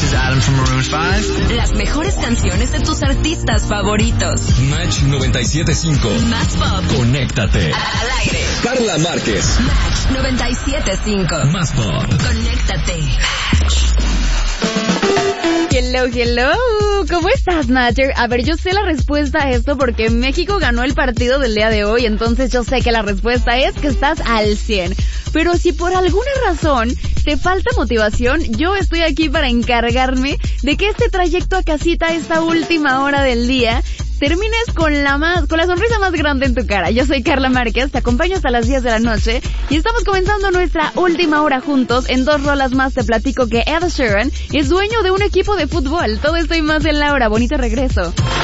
This is Adam from Maroon 5. Las mejores canciones de tus artistas favoritos. Match 97.5. Más pop. Conéctate. Al aire. Carla Márquez. Match 97.5. Más pop. Conéctate. Hello, ¿cómo estás, Matcher? A ver, yo sé la respuesta a esto porque México ganó el partido del día de hoy, entonces yo sé que la respuesta es que estás al 100. Pero si por alguna razón te falta motivación, yo estoy aquí para encargarme de que este trayecto a casita, esta última hora del día, termines con la sonrisa más grande en tu cara. Yo soy Carla Márquez, te acompaño hasta las 10 de la noche y estamos comenzando nuestra última hora juntos. En 2 rolas más te platico que Ed Sheeran es dueño de un equipo de fútbol. Todo esto y más en la hora. Bonito regreso.